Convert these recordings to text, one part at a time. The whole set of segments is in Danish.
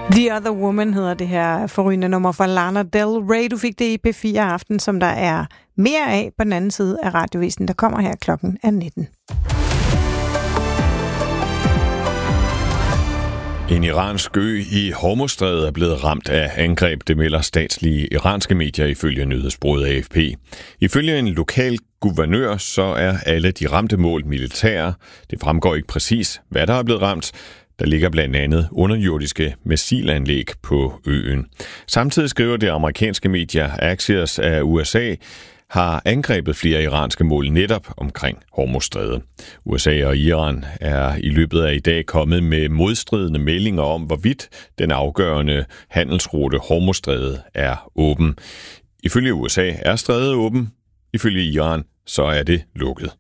The Other Woman hedder det her forrygende nummer fra Lana Del Rey. Du fik det i P4 Aften, som der er mere af på den anden side af radiovisen, der kommer her klokken 19. En iransk ø i Hormuzstrædet er blevet ramt af angreb, det melder statslige iranske medier ifølge nyhedsbureauet AFP. Ifølge en lokal guvernør, så er alle de ramte mål militære. Det fremgår ikke præcis, hvad der er blevet ramt. Der ligger blandt andet underjordiske missilanlæg på øen. Samtidig skriver det amerikanske medier Axios af USA, har angrebet flere iranske mål netop omkring Hormuzstrædet. USA og Iran er i løbet af i dag kommet med modstridende meldinger om, hvorvidt den afgørende handelsrute Hormuzstrædet er åben. Ifølge USA er strædet åben, ifølge Iran så er det lukket.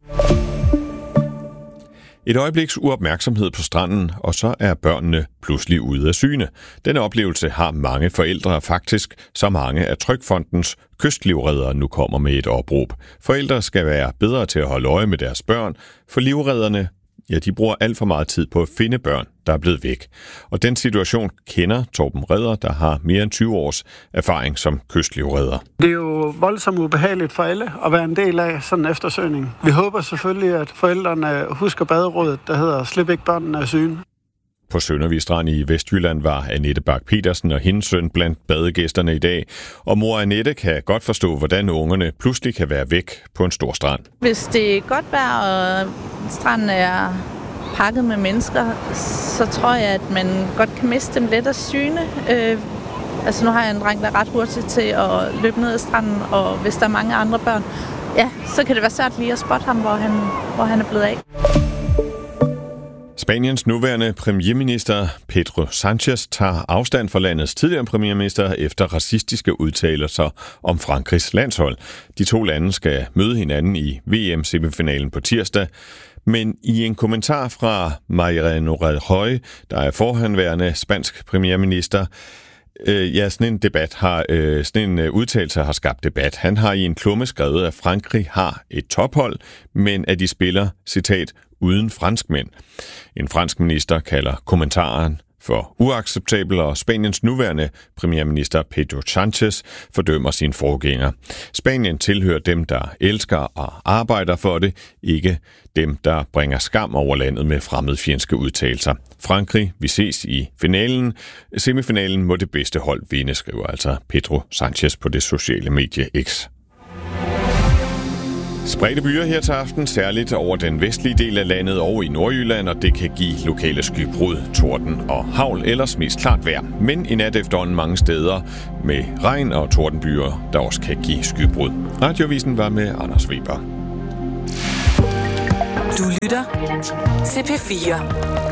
Et øjebliks uopmærksomhed på stranden, og så er børnene pludselig ude af syne. Denne oplevelse har mange forældre, faktisk så mange af Trygfondens kystlivreddere nu kommer med et opråb. Forældre skal være bedre til at holde øje med deres børn, for livredderne, ja, de bruger alt for meget tid på at finde børn, der er blevet væk. Og den situation kender Torben Redder, der har mere end 20 års erfaring som kystlivredder. Det er jo voldsomt ubehageligt for alle at være en del af sådan en eftersøgning. Vi håber selvfølgelig, at forældrene husker baderådet, der hedder Slip ikke børnene af syne. På Søndervig Strand i Vestjylland var Annette Bak-Petersen og hendes søn blandt badegæsterne i dag. Og mor Annette kan godt forstå, hvordan ungerne pludselig kan være væk på en stor strand. Hvis det er godt vejr, og stranden er pakket med mennesker, så tror jeg, at man godt kan miste dem lidt af syne. Nu har jeg en dreng, der er ret hurtig til at løbe ned ad stranden, og hvis der er mange andre børn, ja, så kan det være svært lige at spotte ham, hvor han er blevet af. Spaniens nuværende premierminister Pedro Sánchez tager afstand fra landets tidligere premierminister efter racistiske udtalelser om Frankrigs landshold. De to lande skal møde hinanden i VM-semifinalen på tirsdag. Men i en kommentar fra Mariano Rajoy, der er forhenværende spansk premierminister, sådan en udtalelse har skabt debat. Han har i en klumme skrevet, at Frankrig har et tophold, men at de spiller, citat, uden franskmænd. En fransk minister kalder kommentaren for uacceptabel, og Spaniens nuværende premierminister Pedro Sánchez fordømmer sin forgænger. Spanien tilhører dem, der elsker og arbejder for det, ikke dem, der bringer skam over landet med fremmedfjendske udtalelser. Frankrig, vi ses i finalen. Semifinalen må det bedste hold vinde, skriver altså Pedro Sánchez på det sociale medie X. Spredte byer her til aften, særligt over den vestlige del af landet og i Nordjylland, og det kan give lokale skybrud, torden og hagl, ellers mest klart vejr. Men i nat efterhånden mange steder med regn og tordenbyer, der også kan give skybrud. Radiovisen var med Anders Weber. Du lytter til P4.